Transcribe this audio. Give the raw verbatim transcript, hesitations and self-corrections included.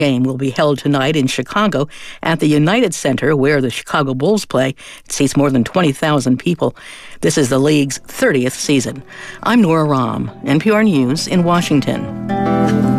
Game will be held tonight in Chicago at the United Center, where the Chicago Bulls play. It seats more than twenty thousand people. This is the league's thirtieth season. I'm Nora Rahm, N P R News in Washington.